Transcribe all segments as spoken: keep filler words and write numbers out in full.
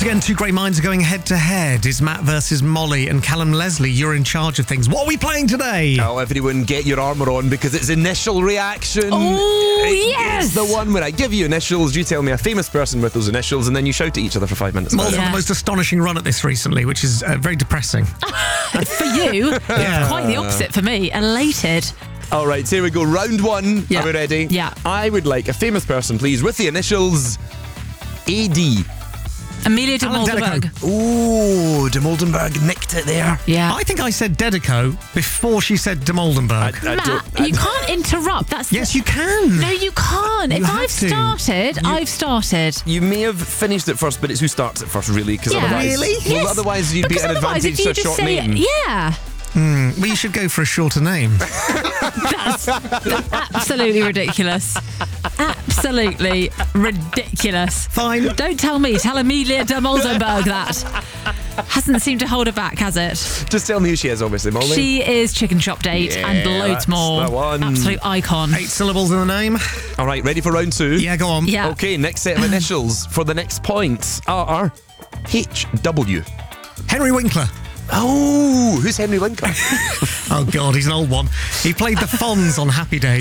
again, two great minds are going head to head. It's Matt versus Molly, and Callum Leslie, you're in charge of things. What are we playing today? Oh, everyone get your armour on because it's initial reaction. Oh, It- yes. It's the one where I give you initials, you tell me a famous person with those initials, and then you shout at each other for five minutes. Molly's about had it. the most astonishing run at this recently, which is uh, very depressing. For you, Yeah. quite the opposite for me. Elated. All right, so here we go. Round one. Yeah. Are we ready? Yeah. I would like a famous person, please, with the initials A D. Amelia de Alan Moldenberg. Dedico. Oh, De Moldenberg nicked it there. Yeah. I think I said Dedico before she said De Moldenberg. I- I Matt, don't- I- you can't interrupt. That's the- Yes, you can. No, you can't. You if have I've to. started, I've started. You may have finished it first, but it's who starts it first, really. Because Yeah. otherwise, Really? Well, Yes. otherwise you'd Because be at an otherwise, advantage if to you a just short say name. it, yeah, Well, you should go for a shorter name. that's, that's absolutely ridiculous. Absolutely ridiculous. Fine. Don't tell me. Tell Amelia de Moldenberg that. Hasn't seemed to hold her back, has it? Just tell me who she is, obviously, Molly. She is Chicken Shop Date Yeah, and loads that's more. the one. Absolute icon. Eight syllables in the name. All right, ready for round two? Yeah, go on. Yeah. Okay, next set of initials for the next points are H W. Henry Winkler. Oh, who's Henry Winkler? Oh, God, he's an old one. He played the Fonz on Happy Days.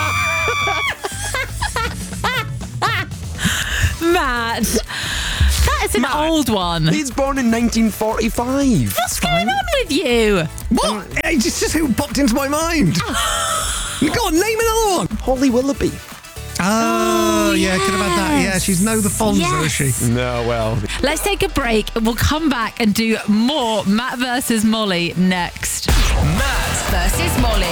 Matt, that is an Matt. old one. He's born in nineteen forty-five. What's going on with you? What? It's just who popped into my mind. Go on, name another one. Holly Willoughby. Oh, yeah, could have had that. Yeah, she's no the Fonz, though, is she? Yes. No, well. Let's take a break and we'll come back and do more Matt versus Molly next. Matt versus Molly.